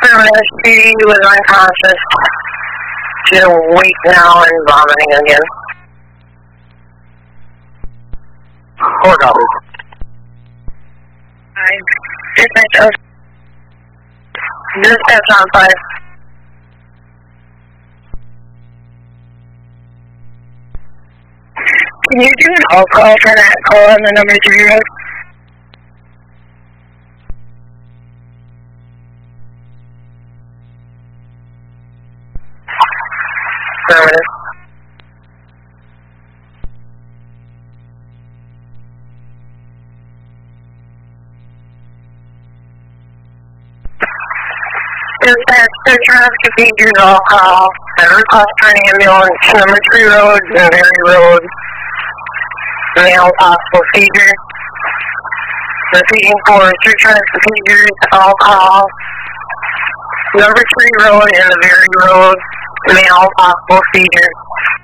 She was unconscious. She's awake now and vomiting again. Four copies. Dispatch on 5. Can you do an all call for that call on the number 3 road? Affirmative. Dispatch, Central Cathedral all call. I request for an ambulance, number 3 road, Berry Road. Male possible seizure. Repeating for Central Cathedral all call. Number 3 road and the Berry Road, male possible seizure.